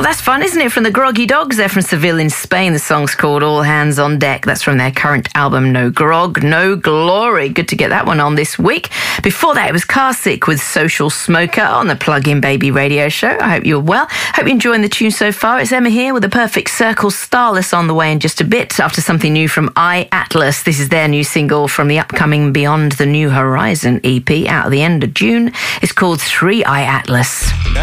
that's fun, isn't it? From the Groggy Dogs. They're from Seville in Spain. The song's called All Hands on Deck. That's from their current album, No Grog, No Glory. Good to get that one on this week. Before that, it was Carsick with Social Smoker on the Plug-in Baby radio show. I hope you're well. Hope you're enjoying the tune so far. It's Emma here with a Perfect Circle Starless on the way in just a bit after something new from iAtlas. This is their new single from the upcoming Beyond the New Horizon EP out at the end of June. It's called 3 iAtlas.